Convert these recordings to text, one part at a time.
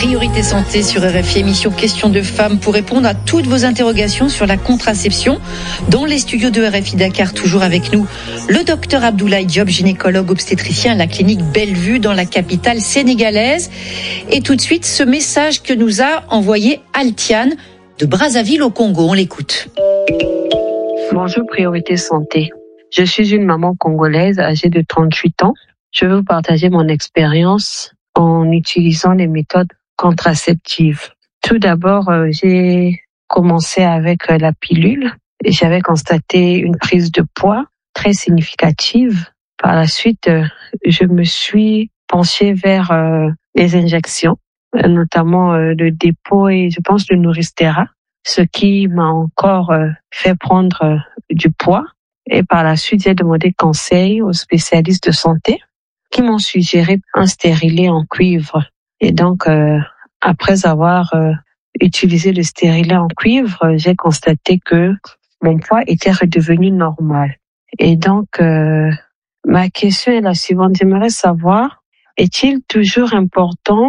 Priorité santé sur RFI, émission Questions de femmes pour répondre à toutes vos interrogations sur la contraception. Dans les studios de RFI Dakar, toujours avec nous, le docteur Abdoulaye Diop, gynécologue obstétricien à la clinique Bellevue dans la capitale sénégalaise. Et tout de suite, ce message que nous a envoyé Altiane de Brazzaville au Congo. On l'écoute. Bonjour Priorité santé. Je suis une maman congolaise âgée de 38 ans. Je veux vous partager mon expérience en utilisant les méthodes contraceptives. Tout d'abord, j'ai commencé avec la pilule et j'avais constaté une prise de poids très significative. Par la suite, je me suis penchée vers les injections, notamment le dépôt et je pense le Nouristera, ce qui m'a encore fait prendre du poids. Et par la suite, j'ai demandé conseil aux spécialistes de santé qui m'ont suggéré un stérilet en cuivre. Et donc, après avoir utilisé le stérilet en cuivre, j'ai constaté que mon poids était redevenu normal. Et donc, ma question est la suivante. J'aimerais savoir, est-il toujours important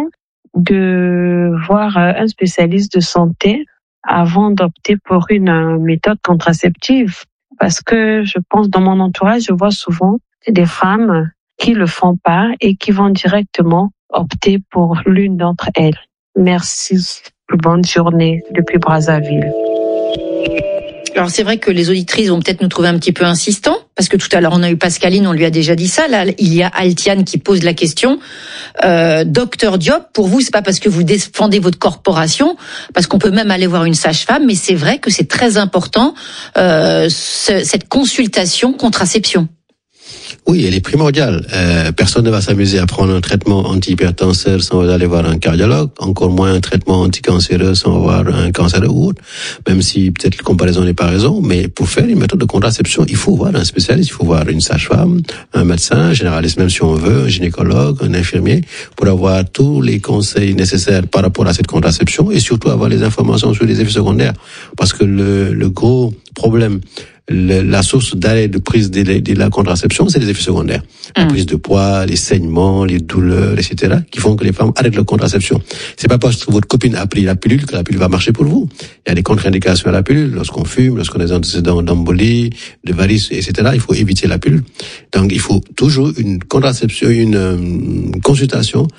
de voir un spécialiste de santé avant d'opter pour une méthode contraceptive? Parce que je pense, dans mon entourage, je vois souvent des femmes qui le font pas et qui vont directement opter pour l'une d'entre elles. Merci. Bonne journée depuis Brazzaville. Alors c'est vrai que les auditrices vont peut-être nous trouver un petit peu insistants, parce que tout à l'heure on a eu Pascaline, on lui a déjà dit ça. Là, il y a Altiane qui pose la question. Docteur Diop, pour vous, c'est pas parce que vous défendez votre corporation, parce qu'on peut même aller voir une sage-femme, mais c'est vrai que c'est très important cette consultation contraception. Oui, elle est primordiale. Personne ne va s'amuser à prendre un traitement antihypertenseur sans aller voir un cardiologue, encore moins un traitement anticancéreux sans voir un cancéreux ou autre, même si peut-être la comparaison n'est pas raison, mais pour faire une méthode de contraception, il faut voir un spécialiste, il faut voir une sage-femme, un médecin, un généraliste même si on veut, un gynécologue, un infirmier, pour avoir tous les conseils nécessaires par rapport à cette contraception et surtout avoir les informations sur les effets secondaires. Parce que le gros problème, la source d'arrêt de prise de la contraception, c'est les effets secondaires. La prise de poids, les saignements, les douleurs, etc., qui font que les femmes arrêtent la contraception. C'est pas parce que votre copine a pris la pilule que la pilule va marcher pour vous. Il y a des contre-indications à la pilule. Lorsqu'on fume, lorsqu'on a des antécédents d'embolie, de varices, etc., il faut éviter la pilule. Donc, il faut toujours une contraception, une consultation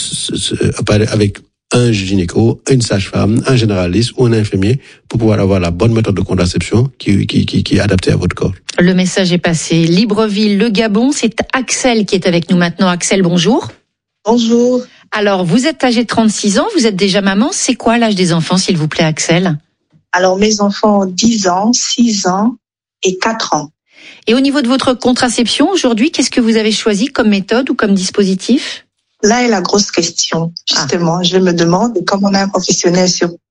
avec un gynéco, une sage-femme, un généraliste ou un infirmier pour pouvoir avoir la bonne méthode de contraception qui est adaptée à votre corps. Le message est passé. Libreville, le Gabon, c'est Axel qui est avec nous maintenant. Axel, bonjour. Bonjour. Alors, vous êtes âgé de 36 ans, vous êtes déjà maman. C'est quoi l'âge des enfants, s'il vous plaît, Axel? Alors, mes enfants ont 10 ans, 6 ans et 4 ans. Et au niveau de votre contraception, aujourd'hui, qu'est-ce que vous avez choisi comme méthode ou comme dispositif? Là est la grosse question, justement. Je me demande, comme on a un professionnel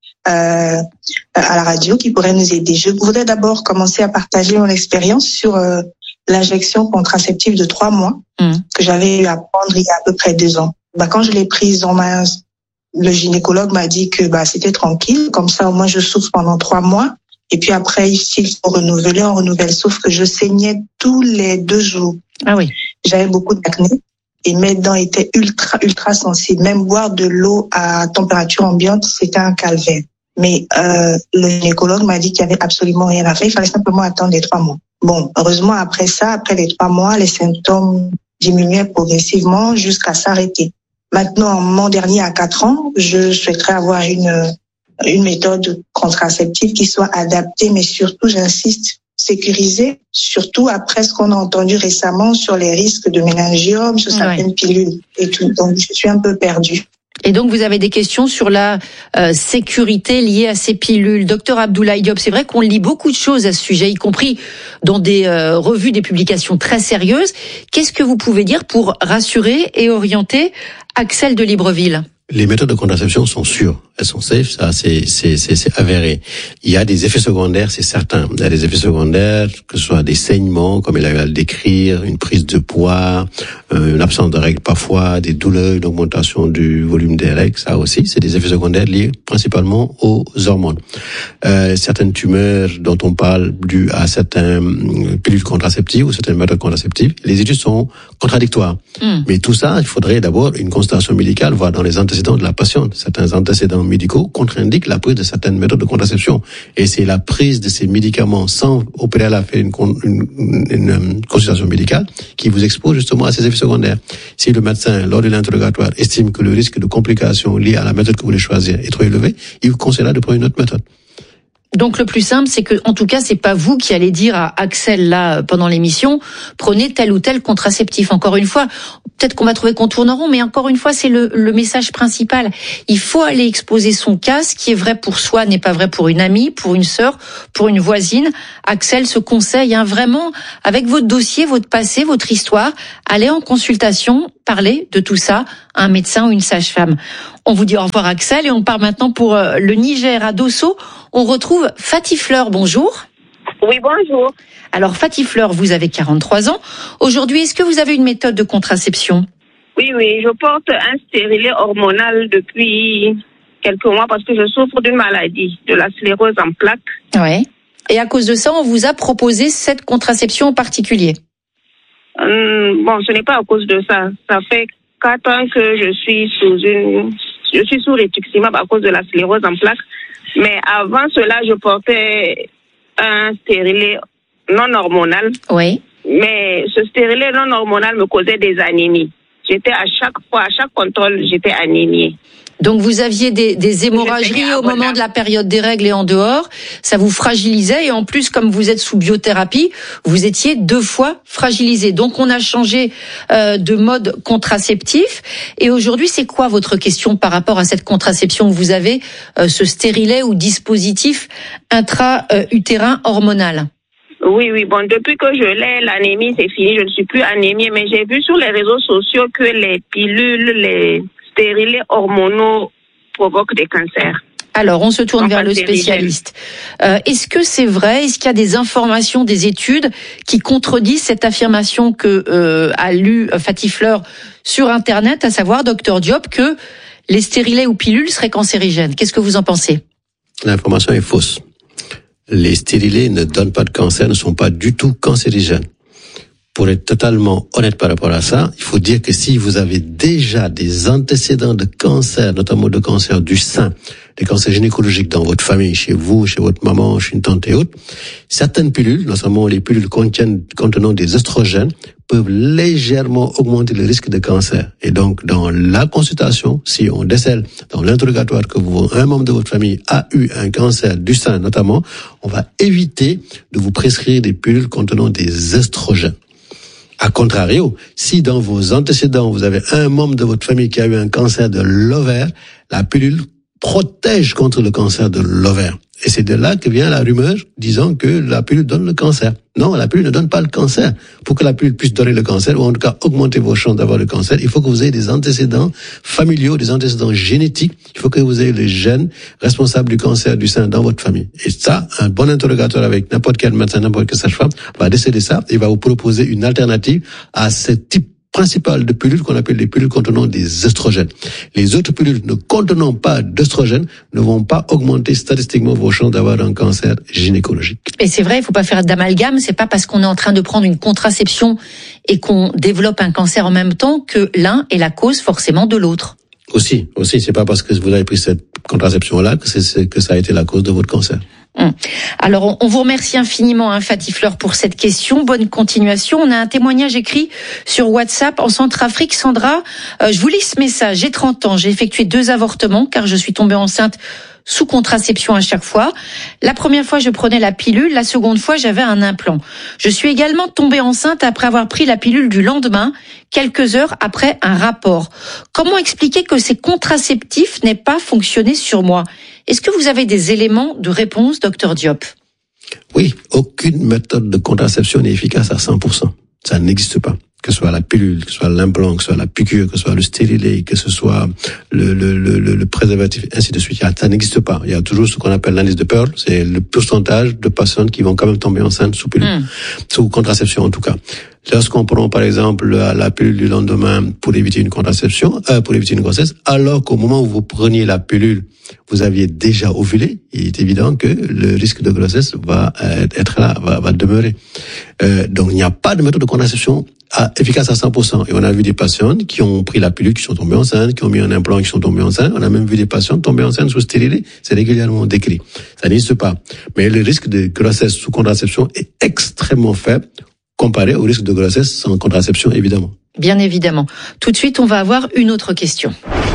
à la radio qui pourrait nous aider. Je voudrais d'abord commencer à partager mon expérience sur l'injection contraceptive de 3 mois que j'avais eu à prendre il y a à peu près 2 ans. Quand je l'ai prise, le gynécologue m'a dit que c'était tranquille, comme ça au moins je souffre pendant 3 mois. Et puis après, s'il faut renouveler, on renouvelle. Sauf que je saignais tous les 2 jours. Ah oui. J'avais beaucoup d'acné. Et mes dents étaient ultra sensibles. Même boire de l'eau à température ambiante, c'était un calvaire. Mais le gynécologue m'a dit qu'il y avait absolument rien à faire. Il fallait simplement attendre les 3 mois. Bon, heureusement, après les 3 mois, les symptômes diminuaient progressivement jusqu'à s'arrêter. Maintenant, mon dernier à 4 ans, je souhaiterais avoir une méthode contraceptive qui soit adaptée, mais surtout, j'insiste, sécurisée, surtout après ce qu'on a entendu récemment sur les risques de méningiome, sur certaines pilules et tout. Donc, je suis un peu perdue. Et donc, vous avez des questions sur la sécurité liée à ces pilules. Docteur Abdoulaye Diop, c'est vrai qu'on lit beaucoup de choses à ce sujet, y compris dans des revues, des publications très sérieuses. Qu'est-ce que vous pouvez dire pour rassurer et orienter Axel de Libreville? Les méthodes de contraception sont sûres, elles sont safe, ça c'est avéré. Il y a des effets secondaires, c'est certain. Il y a des effets secondaires, que ce soit des saignements, comme il a eu à le décrire, une prise de poids, une absence de règles parfois, des douleurs, une augmentation du volume des règles, ça aussi, c'est des effets secondaires liés principalement aux hormones. Certaines tumeurs dont on parle dues à certaines pilules contraceptives ou certaines méthodes contraceptives, les études sont contradictoires. Mais tout ça, il faudrait d'abord une consultation médicale, voir dans les antécédents antécédents de la patiente. Certains antécédents médicaux contre-indiquent la prise de certaines méthodes de contraception. Et c'est la prise de ces médicaments sans au préalable faire une consultation médicale qui vous expose justement à ces effets secondaires. Si le médecin, lors de l'interrogatoire, estime que le risque de complications liées à la méthode que vous voulez choisir est trop élevé, il vous conseillera de prendre une autre méthode. Donc le plus simple, c'est que, en tout cas, c'est pas vous qui allez dire à Axel là pendant l'émission, prenez tel ou tel contraceptif. Encore une fois, peut-être qu'on va trouver qu'on tourne en rond, mais encore une fois, c'est le message principal. Il faut aller exposer son cas. Ce qui est vrai pour soi n'est pas vrai pour une amie, pour une sœur, pour une voisine. Axel se conseille vraiment avec votre dossier, votre passé, votre histoire, allez en consultation, parlez de tout ça à un médecin ou une sage-femme. On vous dit au revoir Axel et on part maintenant pour le Niger, à Dosso. On retrouve Fatih Fleur, bonjour. Oui, bonjour. Alors Fatih Fleur, vous avez 43 ans. Aujourd'hui, est-ce que vous avez une méthode de contraception ? Oui, je porte un stérilet hormonal depuis quelques mois parce que je souffre d'une maladie, de la sclérose en plaques. Ouais. Et à cause de ça, on vous a proposé cette contraception en particulier ? Ce n'est pas à cause de ça. Ça fait 4 ans que je suis sous rituximab à cause de la sclérose en plaques. Mais avant cela, je portais un stérilet non hormonal. Oui. Mais ce stérilet non hormonal me causait des anémies. À chaque contrôle, j'étais anémiée. Donc vous aviez des hémorragies au moment de la période des règles et en dehors, ça vous fragilisait et en plus comme vous êtes sous biothérapie, vous étiez 2 fois fragilisé. Donc on a changé de mode contraceptif et aujourd'hui c'est quoi votre question par rapport à cette contraception que vous avez, ce stérilet ou dispositif intra-utérin hormonal? Oui, depuis que je l'ai, l'anémie c'est fini, je ne suis plus anémiée, mais j'ai vu sur les réseaux sociaux que les pilules, les stérilets hormonaux provoquent des cancers. Alors, on se tourne vers le spécialiste. Est-ce que c'est vrai ? Est-ce qu'il y a des informations, des études qui contredisent cette affirmation que a lu Fatih Fleur sur Internet, à savoir Dr Diop, que les stérilets ou pilules seraient cancérigènes ? Qu'est-ce que vous en pensez ? L'information est fausse. Les stérilets ne donnent pas de cancer, ne sont pas du tout cancérigènes. Pour être totalement honnête par rapport à ça, il faut dire que si vous avez déjà des antécédents de cancer, notamment de cancer du sein, des cancers gynécologiques dans votre famille, chez vous, chez votre maman, chez une tante et autres, certaines pilules, notamment les pilules contenant des oestrogènes, peuvent légèrement augmenter le risque de cancer. Et donc, dans la consultation, si on décèle dans l'interrogatoire que un membre de votre famille a eu un cancer du sein notamment, on va éviter de vous prescrire des pilules contenant des oestrogènes. A contrario, si dans vos antécédents, vous avez un membre de votre famille qui a eu un cancer de l'ovaire, la pilule protège contre le cancer de l'ovaire. Et c'est de là que vient la rumeur disant que la pilule donne le cancer. Non, la pilule ne donne pas le cancer. Pour que la pilule puisse donner le cancer, ou en tout cas augmenter vos chances d'avoir le cancer, il faut que vous ayez des antécédents familiaux, des antécédents génétiques. Il faut que vous ayez les gènes responsables du cancer du sein dans votre famille. Et ça, un bon interrogatoire avec n'importe quel médecin, n'importe quelle sage-femme va décider ça et va vous proposer une alternative à ce type principal de pilules qu'on appelle les pilules contenant des oestrogènes. Les autres pilules ne contenant pas d'oestrogènes ne vont pas augmenter statistiquement vos chances d'avoir un cancer gynécologique. Et c'est vrai, il faut pas faire d'amalgame, c'est pas parce qu'on est en train de prendre une contraception et qu'on développe un cancer en même temps que l'un est la cause forcément de l'autre. Aussi, c'est pas parce que vous avez pris cette contraception-là que ça a été la cause de votre cancer. Alors, on vous remercie infiniment, Fatih Fleur, pour cette question. Bonne continuation. On a un témoignage écrit sur WhatsApp en Centrafrique. Sandra, je vous lis ce message. J'ai 30 ans. J'ai effectué 2 avortements car je suis tombée enceinte sous contraception à chaque fois. La première fois, je prenais la pilule. La seconde fois, j'avais un implant. Je suis également tombée enceinte après avoir pris la pilule du lendemain, quelques heures après un rapport. Comment expliquer que ces contraceptifs n'aient pas fonctionné sur moi ? Est-ce que vous avez des éléments de réponse, Dr Diop ? Oui, aucune méthode de contraception n'est efficace à 100%. Ça n'existe pas. Que ce soit la pilule, que ce soit l'implant, que ce soit la piqûre, que ce soit le stérilet, que ce soit le préservatif, ainsi de suite. Ça n'existe pas. Il y a toujours ce qu'on appelle l'indice de Pearl. C'est le pourcentage de personnes qui vont quand même tomber enceintes sous pilule. Sous contraception, en tout cas. lorsqu'on prend par exemple la pilule du lendemain pour éviter une contraception, pour éviter une grossesse, alors qu'au moment où vous preniez la pilule, vous aviez déjà ovulé, il est évident que le risque de grossesse va être là, va demeurer. Donc il n'y a pas de méthode de contraception efficace à 100%. Et on a vu des patientes qui ont pris la pilule, qui sont tombées enceintes, qui ont mis un implant, qui sont tombées enceintes. On a même vu des patientes tomber enceintes sous stérilet. C'est régulièrement décrit. Ça n'existe pas. Mais le risque de grossesse sous contraception est extrêmement faible comparé au risque de grossesse sans contraception, évidemment. Bien évidemment. Tout de suite, on va avoir une autre question.